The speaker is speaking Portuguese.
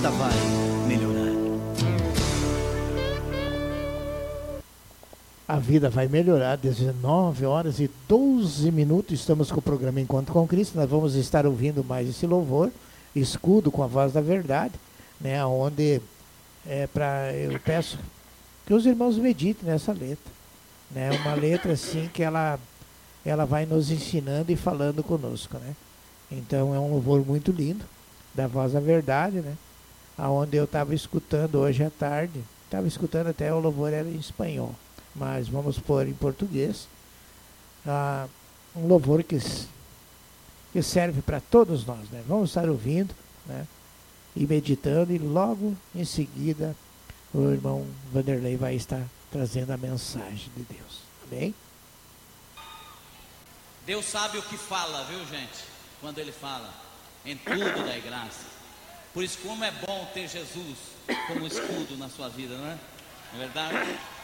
vai melhorar. A vida vai melhorar. 19h12. Estamos com o programa Encontro com Cristo. Nós vamos estar ouvindo mais esse louvor, Escudo com a Voz da Verdade, né? Onde eu peço que os irmãos meditem nessa letra, né? Uma letra assim que ela vai nos ensinando e falando conosco, né? Então é um louvor muito lindo, da Voz da Verdade, né? Aonde eu estava escutando hoje à tarde, estava escutando até o louvor era em espanhol, mas vamos pôr em português. Um louvor que serve para todos nós, né? Vamos estar ouvindo, né? E meditando, e logo em seguida o irmão Vanderlei vai estar trazendo a mensagem de Deus. Amém? Deus sabe o que fala, viu, gente? Quando Ele fala, em tudo dai graça. Por isso, como é bom ter Jesus como escudo na sua vida, não é? Não é verdade?